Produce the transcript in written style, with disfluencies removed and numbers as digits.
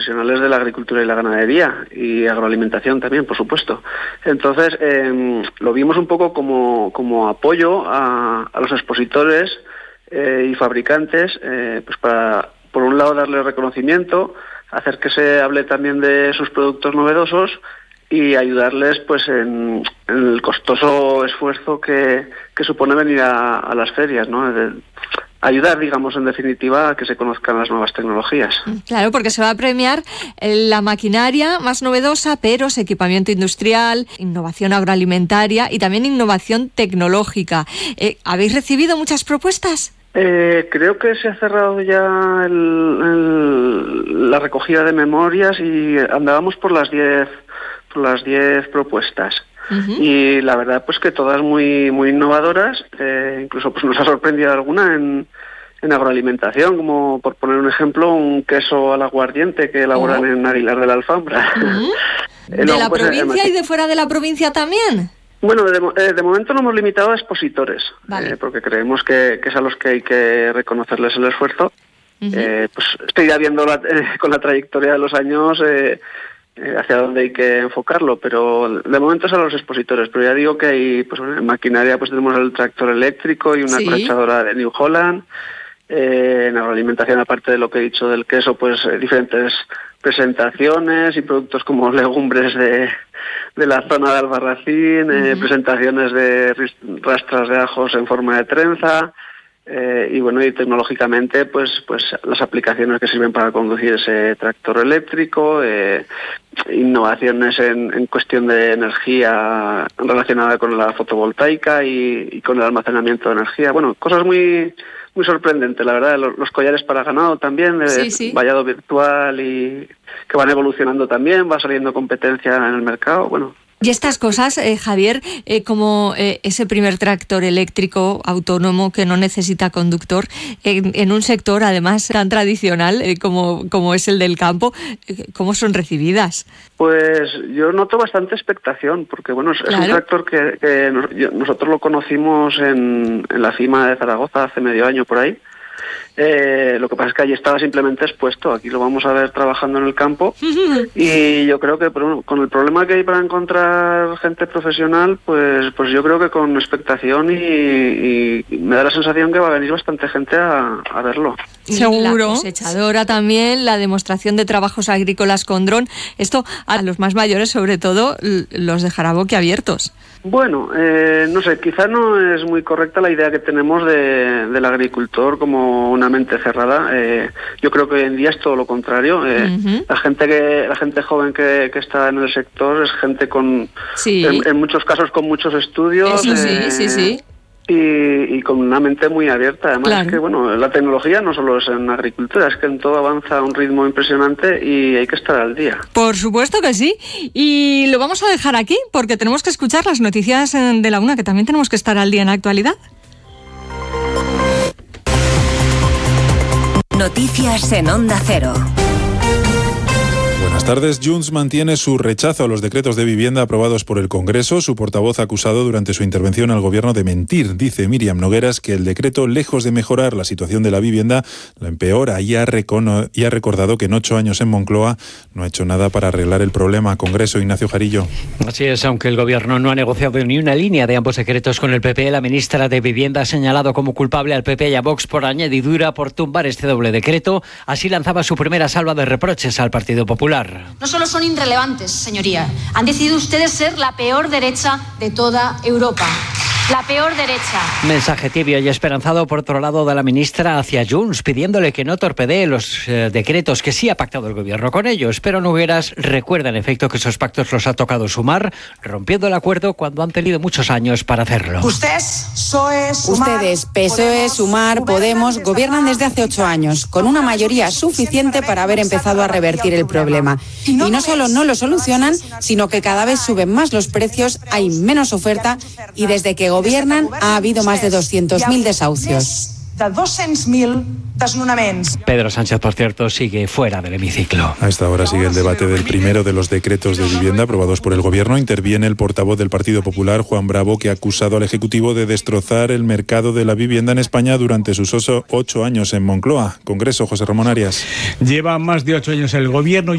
profesionales de la agricultura y la ganadería y agroalimentación también, por supuesto. Entonces, lo vimos un poco como apoyo a los expositores y fabricantes, pues para, por un lado, darles reconocimiento, hacer que se hable también de sus productos novedosos y ayudarles pues en el costoso esfuerzo que supone venir a las ferias, ¿no? Ayudar, digamos, en definitiva, a que se conozcan las nuevas tecnologías. Claro, porque se va a premiar la maquinaria más novedosa, pero es equipamiento industrial, innovación agroalimentaria y también innovación tecnológica. ¿Habéis recibido muchas propuestas? Creo que se ha cerrado ya la recogida de memorias y andábamos por las 10 propuestas. Uh-huh. Y la verdad pues que todas muy muy innovadoras, incluso pues nos ha sorprendido alguna en agroalimentación, como por poner un ejemplo, un queso al aguardiente que elaboran en Aguilar de la Alfambra. Uh-huh. ¿De la provincia y de fuera de la provincia también? Bueno, de momento lo hemos limitado a expositores, vale. Porque creemos que es a los que hay que reconocerles el esfuerzo. Uh-huh. Pues estoy ya viendo con la trayectoria de los años hacia dónde hay que enfocarlo, pero de momento es a los expositores. Pero ya digo que hay, pues en maquinaria pues tenemos el tractor eléctrico y una cosechadora de New Holland. En agroalimentación, aparte de lo que he dicho del queso, pues diferentes presentaciones y productos como legumbres de la zona de Albarracín, presentaciones de rastras de ajos en forma de trenza, y bueno, y tecnológicamente pues las aplicaciones que sirven para conducir ese tractor eléctrico, innovaciones en cuestión de energía relacionada con la fotovoltaica y con el almacenamiento de energía. Bueno, cosas muy sorprendente, la verdad, los collares para ganado también, de vallado virtual y que van evolucionando también, va saliendo competencia en el mercado, bueno. Y estas cosas, Javier, como ese primer tractor eléctrico autónomo que no necesita conductor, en un sector además tan tradicional como es el del campo, ¿cómo son recibidas? Pues yo noto bastante expectación, porque bueno, es un tractor que nosotros lo conocimos en la cima de Zaragoza hace medio año por ahí. Lo que pasa es que allí estaba simplemente expuesto, aquí lo vamos a ver trabajando en el campo y yo creo que bueno, con el problema que hay para encontrar gente profesional, pues yo creo que con expectación y me da la sensación que va a venir bastante gente a verlo. Seguro. La cosechadora también, la demostración de trabajos agrícolas con dron, esto a los más mayores sobre todo los dejará boquiabiertos. Bueno, no sé, quizá no es muy correcta la idea que tenemos del agricultor como una mente cerrada. Yo creo que hoy en día es todo lo contrario. La gente joven que está en el sector es gente con, en muchos casos con muchos estudios. Sí. Y con una mente muy abierta. Además es que bueno, la tecnología no solo es en agricultura, es que en todo avanza a un ritmo impresionante y hay que estar al día. Por supuesto que sí. Y lo vamos a dejar aquí porque tenemos que escuchar las noticias de la 1, que también tenemos que estar al día en la actualidad. Noticias en Onda Cero. Buenas tardes. Junts mantiene su rechazo a los decretos de vivienda aprobados por el Congreso. Su portavoz ha acusado durante su intervención al Gobierno de mentir. Dice Míriam Nogueras que el decreto, lejos de mejorar la situación de la vivienda, la empeora y ha recordado que en 8 años en Moncloa no ha hecho nada para arreglar el problema. Congreso, Ignacio Jarillo. Así es, aunque el Gobierno no ha negociado ni una línea de ambos decretos con el PP, la ministra de Vivienda ha señalado como culpable al PP y a Vox por añadidura por tumbar este doble decreto. Así lanzaba su primera salva de reproches al Partido Popular. No solo son irrelevantes, señoría. Han decidido ustedes ser la peor derecha de toda Europa. La peor derecha. Mensaje tibio y esperanzado por otro lado de la ministra hacia Junts, pidiéndole que no torpedee los decretos que sí ha pactado el Gobierno con ellos. Pero Nogueras recuerda en efecto que esos pactos los ha tocado Sumar, rompiendo el acuerdo cuando han tenido muchos años para hacerlo. Ustedes, PSOE, Sumar, Podemos, gobiernan desde hace 8 años, con una mayoría suficiente para haber empezado a revertir el problema. Y no solo no lo solucionan, sino que cada vez suben más los precios, hay menos oferta y desde que gobiernan ha habido más de 200.000 desahucios. De 200.000 desnonaments. Pedro Sánchez, por cierto, sigue fuera del hemiciclo. A esta hora sigue el debate del primero de los decretos de vivienda aprobados por el Gobierno. Interviene el portavoz del Partido Popular, Juan Bravo, que ha acusado al Ejecutivo de destrozar el mercado de la vivienda en España durante sus 8 años en Moncloa. Congreso, José Ramón Arias. Lleva más de 8 años el Gobierno